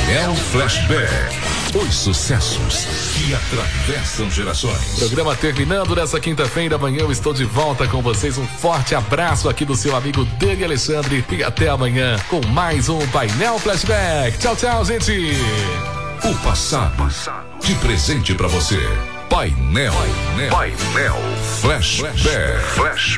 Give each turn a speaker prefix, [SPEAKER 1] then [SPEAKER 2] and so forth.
[SPEAKER 1] Painel Flashback. Os sucessos que atravessam gerações.
[SPEAKER 2] Programa terminando nessa quinta-feira. Amanhã eu estou de volta com vocês. Um forte abraço aqui do seu amigo Dani Alexandre. E até amanhã com mais um Painel Flashback. Tchau, tchau, gente.
[SPEAKER 1] O passado de presente pra você. Painel Flashback.